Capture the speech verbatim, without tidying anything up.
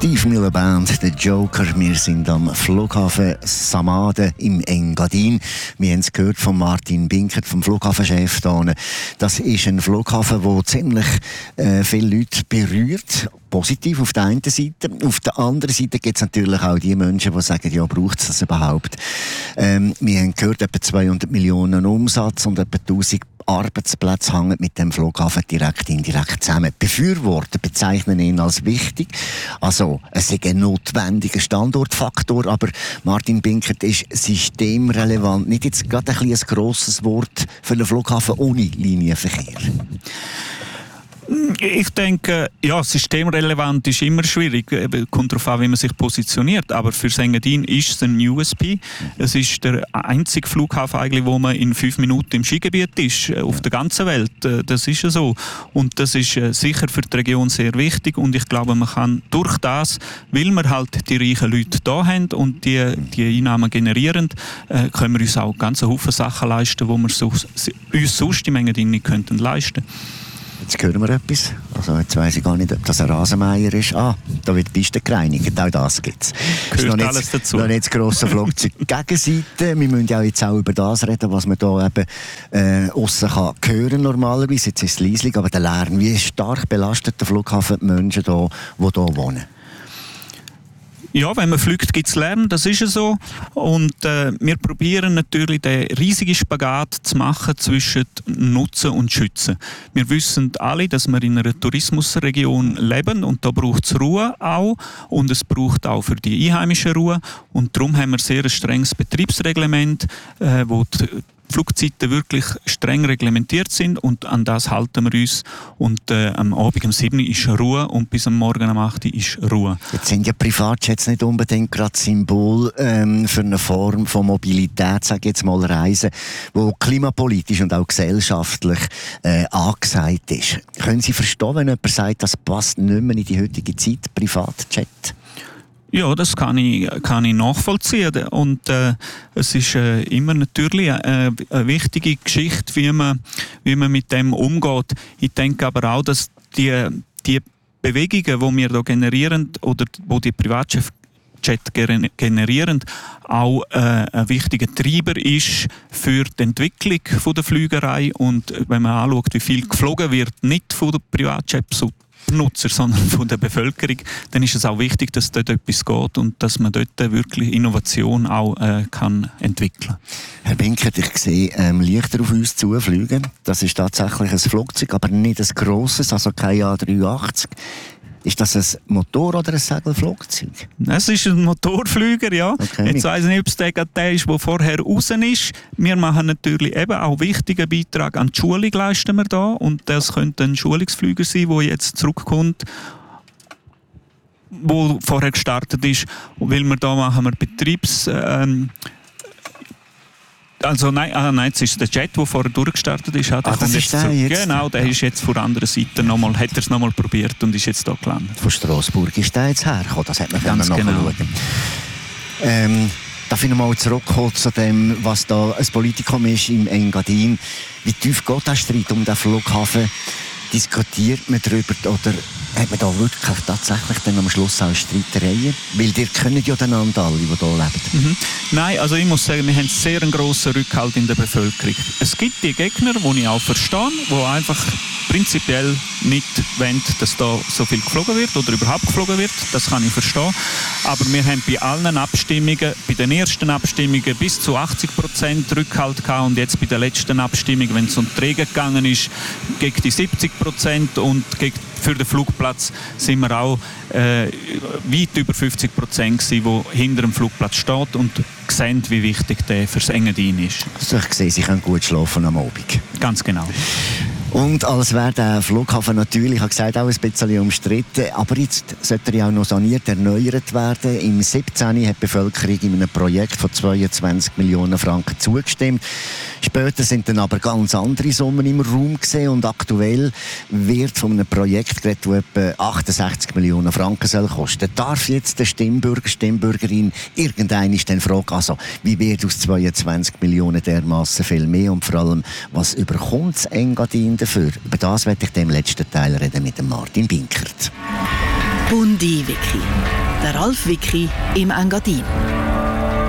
Steve Miller Band, der Joker. Wir sind am Flughafen Samaden im Engadin. Wir haben es gehört von Martin Binkert, vom Flughafenchef hier. Das ist ein Flughafen, der ziemlich äh, viele Leute berührt. Positiv auf der einen Seite. Auf der anderen Seite gibt es natürlich auch die Menschen, die sagen, ja, braucht es das überhaupt? Ähm, wir haben gehört, etwa zweihundert Millionen Umsatz und etwa tausend Arbeitsplätze hängen mit dem Flughafen direkt indirekt zusammen. Befürworter bezeichnen ihn als wichtig. Also, es ist ein notwendiger Standortfaktor, aber Martin Binkert ist systemrelevant. Nicht jetzt gerade ein, ein grosses Wort für einen Flughafen ohne Linienverkehr. Ich denke, ja, systemrelevant ist immer schwierig. Kommt darauf an, wie man sich positioniert. Aber für Engadin ist es ein U S P. Es ist der einzige Flughafen, eigentlich, wo man in fünf Minuten im Skigebiet ist, auf der ganzen Welt. Das ist ja so. Und das ist sicher für die Region sehr wichtig. Und ich glaube, man kann durch das, weil wir halt die reichen Leute da haben und die, die Einnahmen generieren, können wir uns auch ganz einen Haufen Sachen leisten, die wir so, uns sonst im Engadin nicht könnten leisten. Jetzt hören wir etwas. Also jetzt weiss ich gar nicht, ob das ein Rasenmäher ist. Ah, da wird die Piste gereinigt. Auch das gibt es. Gehört noch alles nicht, dazu. Noch nicht das grosse Flugzeug. Gegenseite. Wir müssen ja auch jetzt auch über das reden, was man hier eben äh, aussen kann hören normalerweise. Jetzt ist es leislich, aber der Lärm. Wie stark belastet der Flughafen die Menschen, hier, die hier wohnen? Ja, wenn man fliegt, gibt es Lärm, das ist ja so. Und äh, wir probieren natürlich, den riesigen Spagat zu machen zwischen Nutzen und Schützen. Wir wissen alle, dass wir in einer Tourismusregion leben und da braucht es Ruhe auch und es braucht auch für die Einheimischen Ruhe. Und darum haben wir sehr ein strenges Betriebsreglement, äh, wo die Flugzeiten wirklich streng reglementiert sind und an das halten wir uns. Und äh, am Abend um sieben Uhr ist Ruhe und bis am Morgen um acht Uhr ist Ruhe. Jetzt sind ja Privatjets nicht unbedingt gerade Symbol ähm, für eine Form von Mobilität, sage ich jetzt mal Reisen, wo klimapolitisch und auch gesellschaftlich äh, angesagt ist. Können Sie verstehen, wenn jemand sagt, das passt nicht mehr in die heutige Zeit, Privatjet? Ja, das kann ich, kann ich nachvollziehen. Und äh, es ist äh, immer natürlich äh, eine wichtige Geschichte, wie man, wie man mit dem umgeht. Ich denke aber auch, dass die, die Bewegungen, die wir hier generieren oder wo die Privatjets generieren, auch äh, ein wichtiger Treiber ist für die Entwicklung von der Flügerei. Und wenn man anschaut, wie viel geflogen wird, nicht von den Privatjets Nutzer, sondern von der Bevölkerung, dann ist es auch wichtig, dass dort etwas geht und dass man dort wirklich Innovation auch äh, kann entwickeln. Herr Binkert, ich sehe ähm, Lichter auf uns zufliegen. Das ist tatsächlich ein Flugzeug, aber nicht ein grosses, also kein A drei achtzig. Ist das ein Motor- oder ein Segelflugzeug? Es ist ein Motorflüger, ja. Okay. Jetzt weiss ich nicht, ob es der, der ist, der vorher raus ist. Wir machen natürlich eben auch einen wichtigen Beitrag an die Schulung, leisten wir da. Und das könnte ein Schulungsflüger sein, der jetzt zurückkommt, der vorher gestartet ist. Weil wir da machen wir Betriebs... Ähm, Also nein, ah, nein, jetzt ist der Jet, der vorher durchgestartet ist. Der ah, das ist der jetzt? Genau, der ist jetzt von der anderen Seite nochmal, hat er es nochmal probiert und ist jetzt hier gelandet. Von Straßburg ist der jetzt hergekommen, das hat man ganz genau. Nachschauen. Ähm, darf ich nochmal zurückkommen zu dem, was da ein Politikum ist im Engadin. Wie tief geht der Streit um den Flughafen? Diskutiert man darüber oder hat man da wirklich tatsächlich dann am Schluss auch Streitereien? Weil die kennen ja einander alle, die hier leben. Mhm. Nein, also ich muss sagen, wir haben sehr einen grossen Rückhalt in der Bevölkerung. Es gibt die Gegner, die ich auch verstehe, die einfach prinzipiell nicht wollen, dass da so viel geflogen wird oder überhaupt geflogen wird. Das kann ich verstehen. Aber wir haben bei allen Abstimmungen, bei den ersten Abstimmungen bis zu achtzig Prozent Rückhalt gehabt und jetzt bei der letzten Abstimmung, wenn es um die Träger gegangen ist, gegen die siebzig Prozent und gegen, für den Flugplatz sind wir auch äh, weit über fünfzig Prozent gewesen, die hinter dem Flugplatz steht und sehen, wie wichtig der fürs Engadin ist. Also ich sehe, Sie können gut schlafen am Abend. Ganz genau. Und als wäre der Flughafen natürlich, ich habe gesagt, auch ein bisschen umstritten, aber jetzt sollte er ja auch noch saniert, erneuert werden. Im siebzehn hat die Bevölkerung in einem Projekt von zweiundzwanzig Millionen Franken zugestimmt. Später sind dann aber ganz andere Summen im Raum gesehen und aktuell wird von einem Projekt geredet, das etwa achtundsechzig Millionen Franken soll kosten. Darf jetzt der Stimmbürger, Stimmbürgerin irgendeine dann fragen, also wie wird aus zweiundzwanzig Millionen dermassen viel mehr und vor allem, was überkommt das Engadin dafür? Über das werde ich im letzten Teil reden mit dem Martin Binkert. Bundi Wiki. Der Ralf Wiki im Engadin.